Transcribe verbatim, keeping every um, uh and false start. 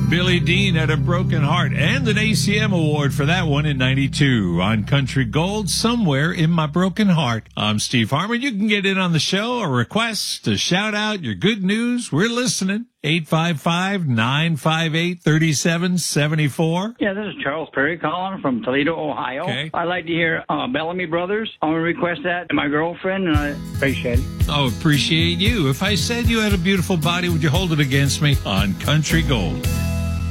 Billy Dean had a broken heart and an A C M award for that one in ninety-two on Country Gold, Somewhere in My Broken Heart. I'm Steve Harmon. You can get in on the show or request a shout out, your good news. We're listening. eight five five, nine five eight, three seven seven four. Yeah, this is Charles Perry calling from Toledo, Ohio. Okay. I'd like to hear uh, Bellamy Brothers. I want to request that to my girlfriend, and I appreciate it. Oh, appreciate you. If I said you had a beautiful body, would you hold it against me on Country Gold?